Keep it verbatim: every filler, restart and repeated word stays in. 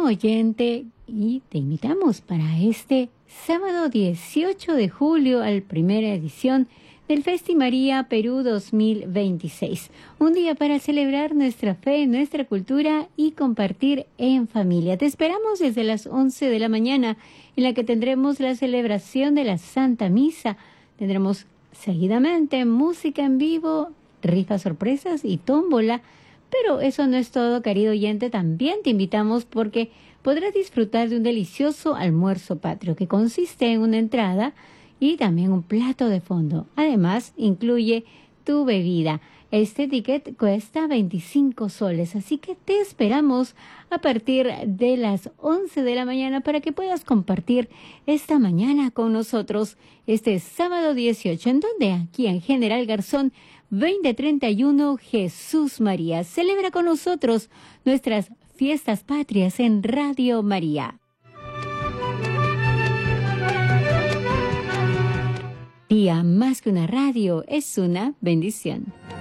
oyente y te invitamos para este sábado dieciocho de julio a la primera edición del Festi María Perú dos mil veintiséis. Un día para celebrar nuestra fe, nuestra cultura y compartir en familia. Te esperamos desde las once de la mañana, en la que tendremos la celebración de la Santa Misa. Tendremos seguidamente música en vivo, rifas sorpresas y tómbola. Pero eso no es todo, querido oyente. También te invitamos porque podrás disfrutar de un delicioso almuerzo patrio que consiste en una entrada y también un plato de fondo. Además, incluye tu bebida. Este ticket cuesta veinticinco soles, así que te esperamos a partir de las once de la mañana para que puedas compartir esta mañana con nosotros este sábado dieciocho, en donde aquí en General Garzón veinte treinta y uno, Jesús María. Celebra con nosotros nuestras fiestas patrias en Radio María. Día más que una radio, es una bendición.